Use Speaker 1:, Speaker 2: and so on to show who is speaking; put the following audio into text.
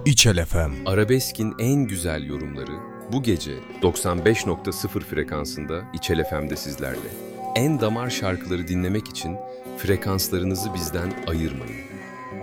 Speaker 1: İçel FM.
Speaker 2: Arabesk'in en güzel yorumları bu gece 95.0 frekansında İçel FM'de sizlerle. En damar şarkıları dinlemek için frekanslarınızı bizden ayırmayın.